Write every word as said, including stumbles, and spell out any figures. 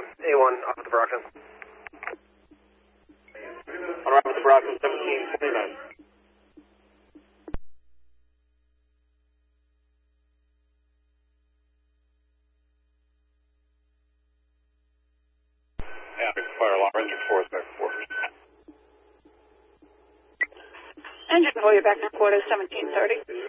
A one off of the Brockton. On right with the Brockton, seventeen twenty-nine. Fire alarm, engine four is back four. Engine four, you're back in quarters, seventeen thirty.